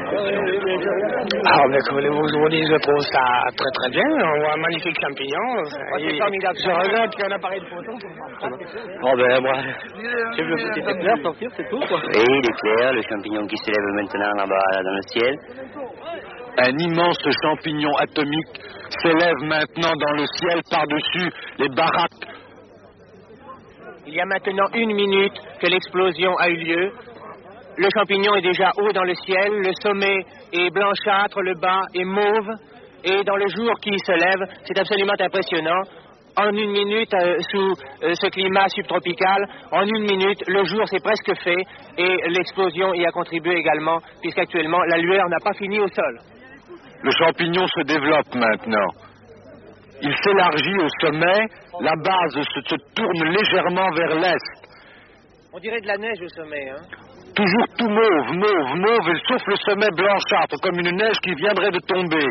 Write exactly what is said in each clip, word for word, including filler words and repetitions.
Ah, ben, comme les vous disent, je trouve ça très très bien. On voit un magnifique champignon. C'est formidable. Je regrette qu'il y ait un appareil de photo. Oh, ben, moi. J'ai vu le petit éclair sortir, c'est tout, quoi. Oui, l'éclair, le champignon qui s'élève maintenant là-bas dans le ciel. Un immense champignon atomique s'élève maintenant dans le ciel par-dessus les baraques. Il y a maintenant une minute que l'explosion a eu lieu. Le champignon est déjà haut dans le ciel, le sommet est blanchâtre, le bas est mauve, et dans le jour qui se lève, c'est absolument impressionnant. En une minute, euh, sous euh, ce climat subtropical, en une minute, le jour s'est presque fait, et l'explosion y a contribué également, puisqu'actuellement, la lueur n'a pas fini au sol. Le champignon se développe maintenant. Il s'élargit au sommet, la base se, se tourne légèrement vers l'est. On dirait de la neige au sommet, hein? Toujours tout mauve, mauve, mauve, et sauf le sommet blanchâtre, comme une neige qui viendrait de tomber.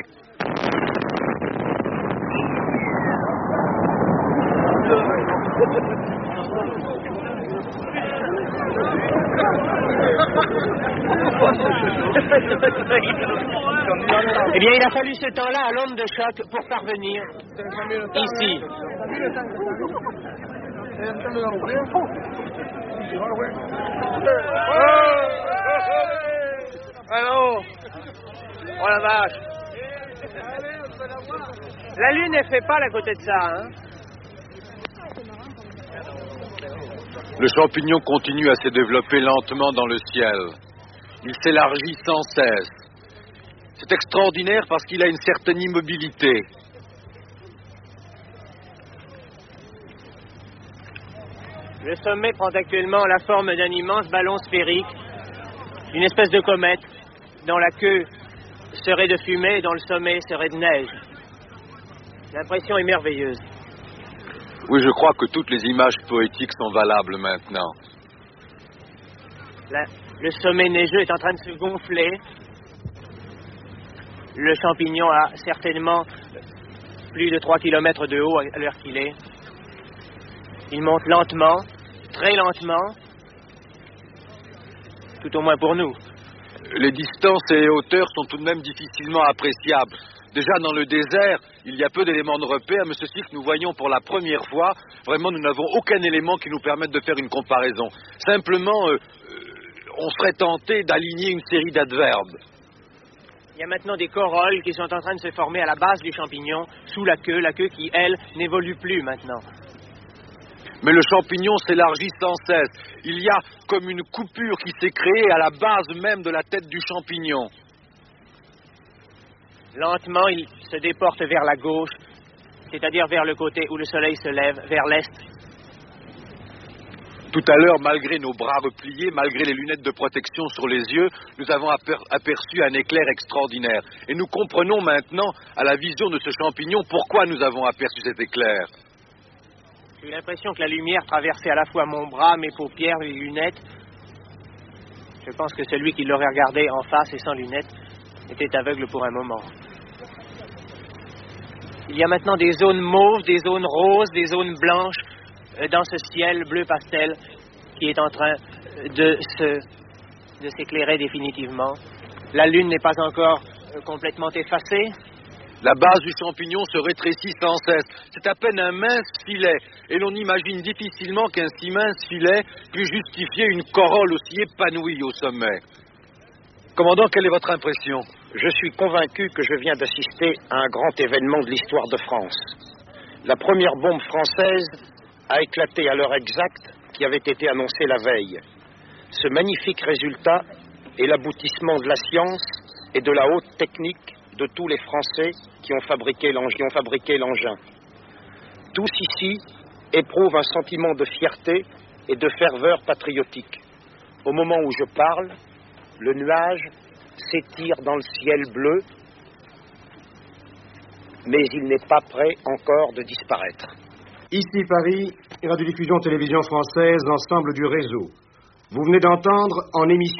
Eh bien, il a fallu ce temps-là à l'onde de choc pour parvenir ici. Allô? Oh la vache! La Lune ne fait pas à côté de ça, hein? Le champignon continue à se développer lentement dans le ciel. Il s'élargit sans cesse. C'est extraordinaire parce qu'il a une certaine immobilité. Le sommet prend actuellement la forme d'un immense ballon sphérique, une espèce de comète dont la queue serait de fumée et dont le sommet serait de neige. L'impression est merveilleuse. Oui, je crois que toutes les images poétiques sont valables maintenant. La, le sommet neigeux est en train de se gonfler. Le champignon a certainement plus de trois kilomètres de haut à l'heure qu'il est. Il monte lentement, très lentement, tout au moins pour nous. Les distances et les hauteurs sont tout de même difficilement appréciables. Déjà dans le désert, il y a peu d'éléments de repère, mais ceci que nous voyons pour la première fois, vraiment nous n'avons aucun élément qui nous permette de faire une comparaison. Simplement, euh, on serait tenté d'aligner une série d'adverbes. Il y a maintenant des corolles qui sont en train de se former à la base du champignon, sous la queue, la queue qui, elle, n'évolue plus maintenant. Mais le champignon s'élargit sans cesse. Il y a comme une coupure qui s'est créée à la base même de la tête du champignon. Lentement, il se déporte vers la gauche, c'est-à-dire vers le côté où le soleil se lève, vers l'est. Tout à l'heure, malgré nos bras repliés, malgré les lunettes de protection sur les yeux, nous avons aper- aperçu un éclair extraordinaire. Et nous comprenons maintenant, à la vision de ce champignon, pourquoi nous avons aperçu cet éclair. J'ai eu l'impression que la lumière traversait à la fois mon bras, mes paupières, les lunettes. Je pense que celui qui l'aurait regardé en face et sans lunettes était aveugle pour un moment. Il y a maintenant des zones mauves, des zones roses, des zones blanches euh, dans ce ciel bleu pastel qui est en train de se, de s'éclairer définitivement. La lune n'est pas encore euh, complètement effacée. La base du champignon se rétrécit sans cesse. C'est à peine un mince filet. Et l'on imagine difficilement qu'un si mince filet puisse justifier une corolle aussi épanouie au sommet. Commandant, quelle est votre impression? Je suis convaincu que je viens d'assister à un grand événement de l'histoire de France. La première bombe française a éclaté à l'heure exacte qui avait été annoncée la veille. Ce magnifique résultat est l'aboutissement de la science et de la haute technique de tous les Français qui ont fabriqué l'engin. qui ont fabriqué l'engin. Tous ici éprouvent un sentiment de fierté et de ferveur patriotique. Au moment où je parle, le nuage s'étire dans le ciel bleu, mais il n'est pas prêt encore de disparaître. Ici Paris, radiodiffusion télévision française, l'ensemble du réseau. Vous venez d'entendre en émission